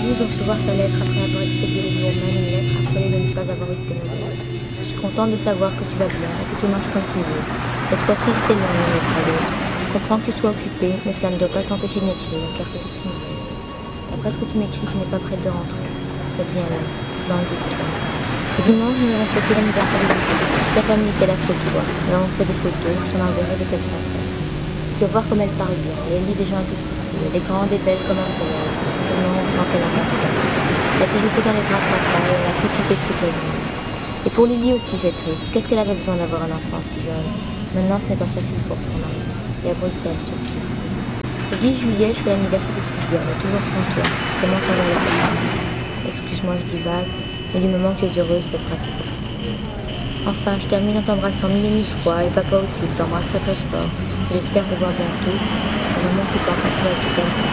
ravie de recevoir ta lettre après avoir expédié le jour même une lettre affolée de ne pas avoir eu de tes nouvelles. Je suis contente de savoir que tu vas bien et que tu marches comme tu veux. Cette fois-ci, c'était loin d'une lettre à l'autre. Je comprends que tu sois occupé, mais cela ne doit pas t'empêcher de m'écrire, car c'est tout ce qui me reste. D'après ce que tu m'écris, tu n'es pas prête de rentrer. Ça devient long. Je suis dans le doute, toi. Ce dimanche, nous avons fêté l'anniversaire de Lucas. Toute la famille était là sauf toi. Nous avons fait des photos, je t'en enverrai dès qu'elles seront faites. Tu vas voir comme elle parle bien. Elle lit des gens un peu plus vieux. Elle est grande et belle comme un soleil. Seulement, on sent qu'elle n'a pas peur. Elle s'est jetée dans les bras de papa et elle a pris toute la journée. Et pour Lily aussi, c'est triste. Qu'est-ce qu'elle avait besoin d'avoir un enfant si jeune? Maintenant, ce n'est pas facile pour son mari. Et à Bruxelles, surtout. Le 10 juillet, je fais l'anniversaire de Sylvia, mais toujours sans toi. Je commence à avoir le café. Excuse-moi, je dis vague, mais du moment que tu es heureuse, c'est le principal. Enfin, je termine en t'embrassant mille et mille fois, et papa aussi, il t'embrasse très très fort. J'espère te voir bientôt. Un moment qui pense à toi et qui t'aime.